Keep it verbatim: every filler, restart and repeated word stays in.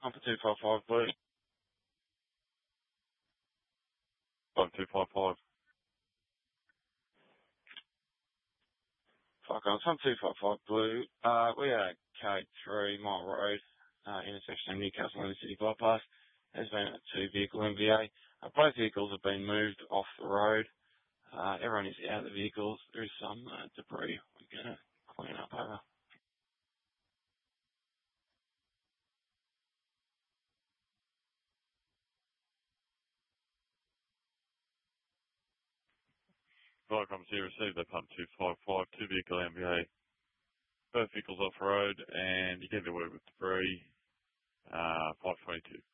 Pump two five five, blue. Pump two five five. Fuck on, Pump two five five, blue. Uh, we are at K three Mile Road, uh, intersection of Newcastle and the City Bypass. There's been a two vehicle M V A. Uh, both vehicles have been moved off the road. Uh, everyone is out of the vehicles. There is some uh, debris we're going to clean up over. Viacom's here received the pump two five five, two vehicle M V A. Both vehicles off road, and you get the word with debris, uh, five twenty-two.